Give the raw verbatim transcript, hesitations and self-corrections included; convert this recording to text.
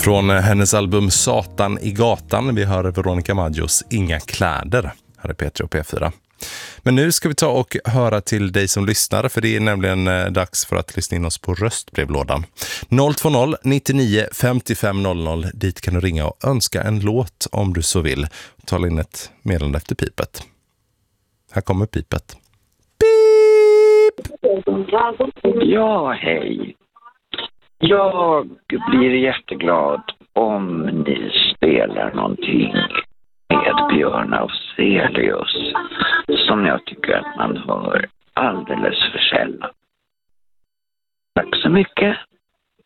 Från hennes album Satan i gatan, vi hör Veronica Maggios Inga kläder, här är P tre och P fyra. Men nu ska vi ta och höra till dig som lyssnar, för det är nämligen dags för att lyssna in oss på röstbrevlådan. noll två noll nittionio femtiofem noll noll, dit kan du ringa och önska en låt om du så vill. Tala in ett meddelande efter pipet. Här kommer pipet. Pip! Ja, hej. Jag blir jätteglad om ni spelar någonting med Björn Afzelius som jag tycker att man hör alldeles för sällan. Tack så mycket.